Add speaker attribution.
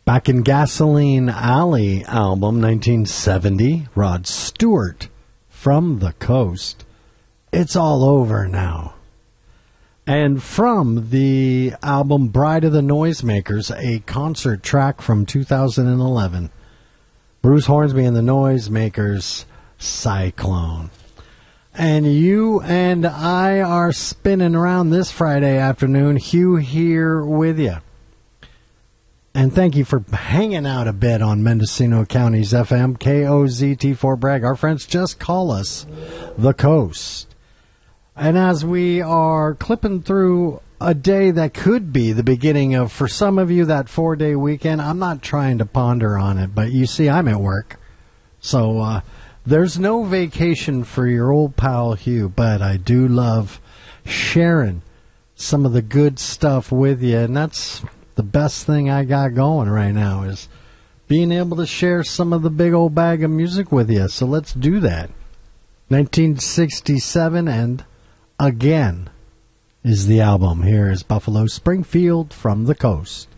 Speaker 1: Back in Gasoline Alley album, 1970, Rod Stewart, From the Coast. It's All Over Now. And from the album Bride of the Noisemakers, a concert track from 2011, Bruce Hornsby and the Noisemakers, Cyclone. And you and I are spinning around this Friday afternoon. Hugh here with you. And thank you for hanging out a bit on Mendocino County's FM, KOZT4 Bragg. Our friends just call us The Coast. And as we are clipping through a day that could be the beginning of, for some of you, that 4-day weekend, I'm not trying to ponder on it, but you see, I'm at work. So there's no vacation for your old pal Hugh, but I do love sharing some of the good stuff with you, and that's the best thing I got going right now is being able to share some of the big old bag of music with you. So let's do that. 1967 and Again is the album. Here is Buffalo Springfield, From the Coast.